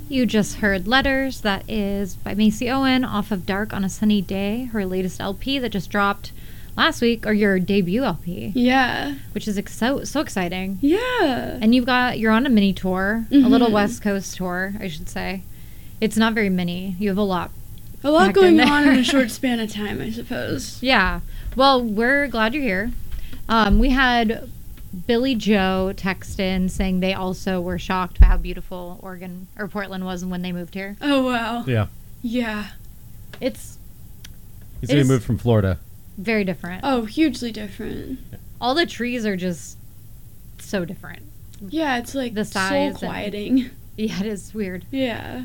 You just heard Letters. That is by Macy Owen off of Dark on a Sunny Day, her latest LP that just dropped last week, or your debut LP. Yeah. Which is so exciting. Yeah. And you're on a mini tour, a little West Coast tour, I should say. It's not very mini. You have a lot. A lot going on in a short span of time, I suppose. Yeah. Well, we're glad you're here. We had Billy Joe text in saying they also were shocked by how beautiful Oregon or Portland was when they moved here. Oh, wow. Yeah. Yeah. He said he moved from Florida. Very different. Oh, hugely different. All the trees are just so different. Yeah, it's like the size soul quieting. Yeah, it is weird. Yeah.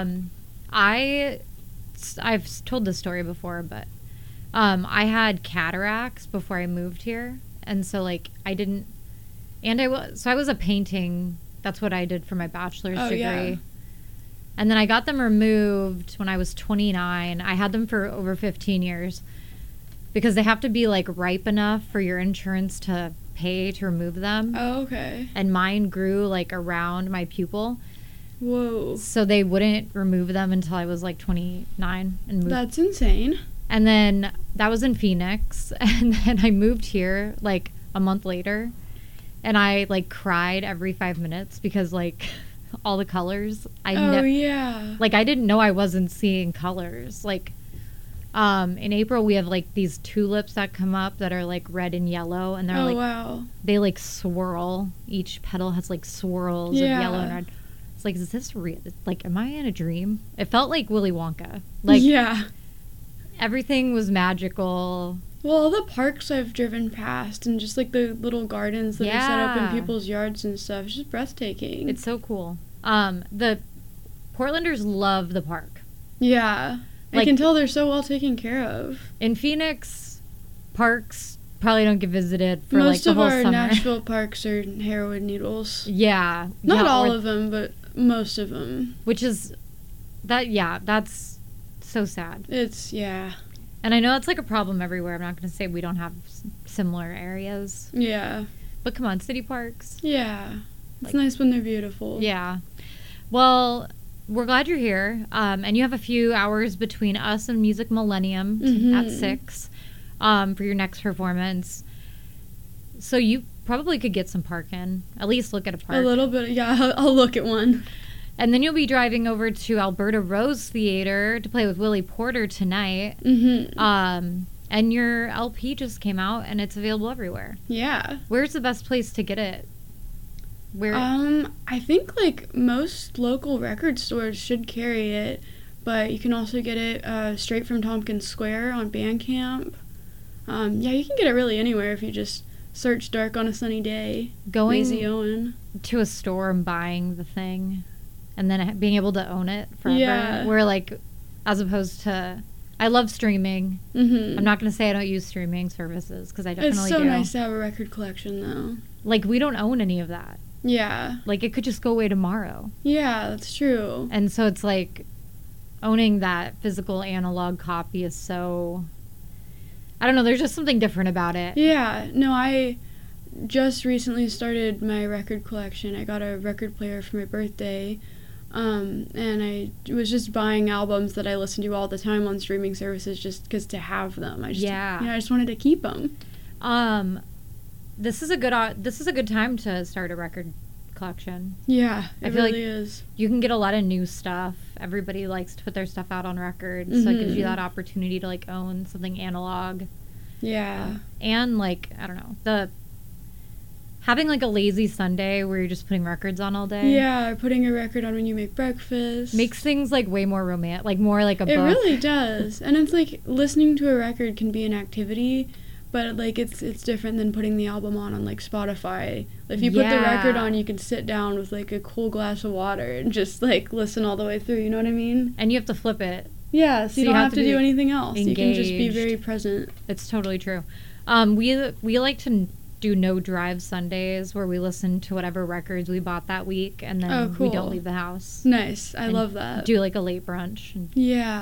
I've told this story before, but I had cataracts before I moved here, and so like I was a painting. That's what I did for my bachelor's degree. Yeah. And then I got them removed when I was 29. I had them for over 15 years because they have to be like ripe enough for your insurance to pay to remove them. Oh, okay. And mine grew like around my pupil. Whoa. So they wouldn't remove them until I was like 29 and moved. That's insane. And then that was in Phoenix, and then I moved here like a month later, and I like cried every 5 minutes because like all the colors. Yeah. Like I didn't know I wasn't seeing colors. Like in April we have like these tulips that come up that are like red and yellow, and they're wow. They like swirl. Each petal has like swirls of yellow and red. It's like, is this real? Like, am I in a dream? It felt like Willy Wonka. Like, yeah. Everything was magical. Well, all the parks I've driven past and just like the little gardens that are set up in people's yards and stuff, it's just breathtaking. It's so cool. The Portlanders love the park. Yeah. Like, I can tell they're so well taken care of. In Phoenix, parks probably don't get visited for most like the whole summer. Most of our Nashville parks are heroin needles. Yeah. Not all of them, but most of them. Which is, that's so sad. Yeah. And I know it's like a problem everywhere. I'm not going to say we don't have similar areas. Yeah. But come on, city parks. Yeah. It's nice when they're beautiful. Yeah. Well, we're glad you're here. And you have a few hours between us and Music Millennium at 6 for your next performance. So you probably could get some park in. At least look at a park. A little bit. Yeah, I'll look at one. And then you'll be driving over to Alberta Rose Theater to play with Willie Porter tonight. And your LP just came out, and it's available everywhere. Yeah. Where's the best place to get it? Where? I think like most local record stores should carry it, but you can also get it straight from Tompkins Square on Bandcamp. Yeah, you can get it really anywhere if you just search Dark on a Sunny Day. Going Macy Owen. To a store and buying the thing, and then being able to own it forever. Yeah. Where like, as opposed to, I love streaming. I'm not going to say I don't use streaming services because I definitely do. It's so nice to have a record collection though. Like we don't own any of that. Yeah. Like it could just go away tomorrow. Yeah, that's true. And so it's like owning that physical analog copy is so, I don't know, there's just something different about it. Yeah. No, I just recently started my record collection. I got a record player for my birthday. And I was just buying albums that I listen to all the time on streaming services just because to have them. I just wanted to keep them. This is a good time to start a record collection. Yeah, it really is. You can get a lot of new stuff. Everybody likes to put their stuff out on records, so it gives you that opportunity to like own something analog. Yeah. And like, I don't know, having like a lazy Sunday where you're just putting records on all day. Yeah, or putting a record on when you make breakfast. Makes things like way more romantic, like more like a book. It really does. And it's like listening to a record can be an activity, but like it's different than putting the album on like Spotify. If you put the record on, you can sit down with like a cool glass of water and just like listen all the way through, you know what I mean? And you have to flip it. Yeah, so you don't have to do anything else. Engaged. You can just be very present. It's totally true. We like to do no drive Sundays where we listen to whatever records we bought that week, and then we don't leave the house. Nice. I love that. Do like a late brunch. And,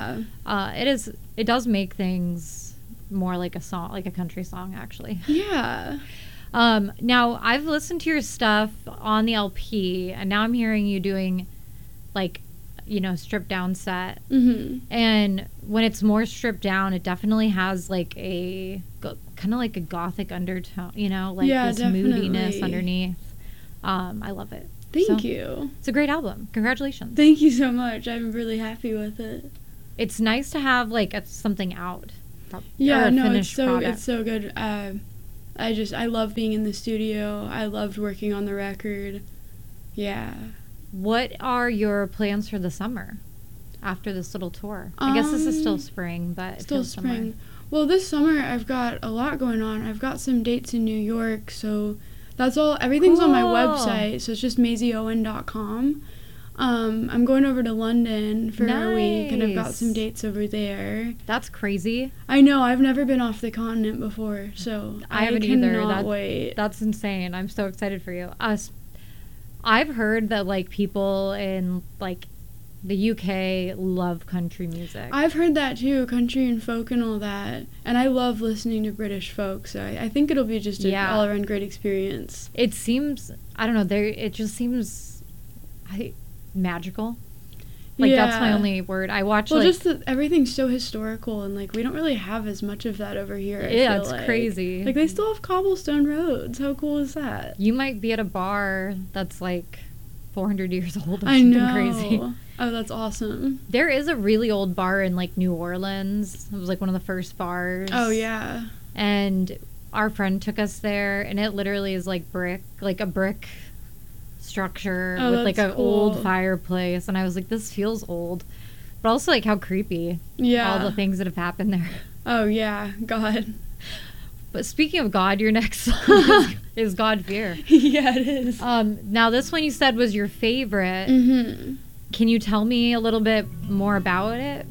it does make things more like a song, like a country song actually. Yeah. Now I've listened to your stuff on the LP, and now I'm hearing you doing like stripped down set. Mm-hmm. And when it's more stripped down, it definitely has like kind of like a gothic undertone, like this moodiness underneath. I love it. Thank you. It's a great album. Congratulations. Thank you so much. I'm really happy with it. It's nice to have like something out. Yeah, no, it's so good. I love being in the studio. I loved working on the record. Yeah. What are your plans for the summer after this little tour? I guess this is still spring, but still spring. Well, this summer I've got a lot going on. I've got some dates in New York, so that's all. Everything's on my website, so it's just MaisieOwen.com. I'm going over to London for a week, and I've got some dates over there. That's crazy. I know. I've never been off the continent before, so I haven't cannot wait. That's insane. I'm so excited for you. I've heard that like people in like the UK love country music. I've heard that too, country and folk and all that. And I love listening to British folk, so I think it'll be just an all-around great experience. It seems, I don't know, it just seems magical. Like, that's my only word. I watch, just that everything's so historical, and, like, we don't really have as much of that over here, I feel it's crazy. Like, they still have cobblestone roads. How cool is that? You might be at a bar that's, like, 400 years old or something crazy. Oh, that's awesome. There is a really old bar in, like, New Orleans. It was, like, one of the first bars. Oh, yeah. And our friend took us there, and it literally is, like, a brick structure with like an old fireplace, and I was like, this feels old, but also like how creepy all the things that have happened there. Oh yeah, God. But speaking of God, your next song is God Fear. Yeah, it is. Now this one you said was your favorite. Mm-hmm. Can you tell me a little bit more about it?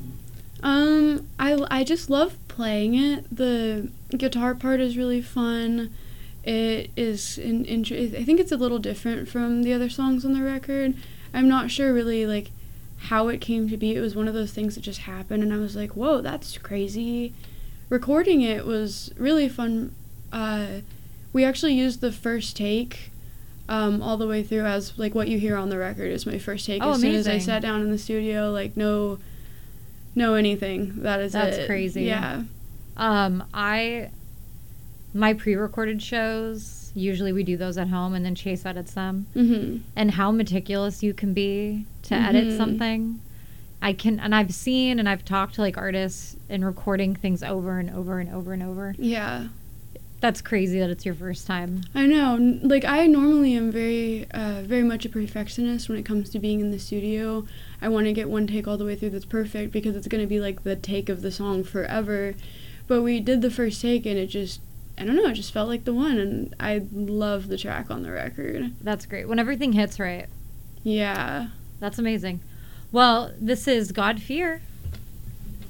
I just love playing it. The guitar part is really fun. It is I think it's a little different from the other songs on the record. I'm not sure really like how it came to be. It was one of those things that just happened, and I was like, whoa, that's crazy. Recording it was really fun. We actually used the first take all the way through, as like what you hear on the record is my first take. As soon as I sat down in the studio, like no anything. That's crazy. Yeah. My pre-recorded shows, usually we do those at home and then Chase edits them. Mm-hmm. And how meticulous you can be to edit something. I've seen and I've talked to like artists and recording things over and over and over and over. Yeah. That's crazy that it's your first time. I know. Like, I normally am very much a perfectionist when it comes to being in the studio. I want to get one take all the way through that's perfect because it's going to be like the take of the song forever. But we did the first take and it just felt like the one, and I love the track on the record. That's great. When everything hits right. Yeah. That's amazing. Well, this is God Fear